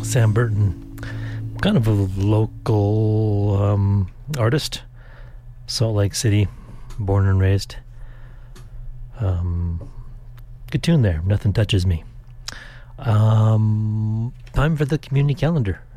Sam Burton, kind of a local artist, Salt Lake City, born and raised. Good tune there. Nothing touches me. Time for the community calendar.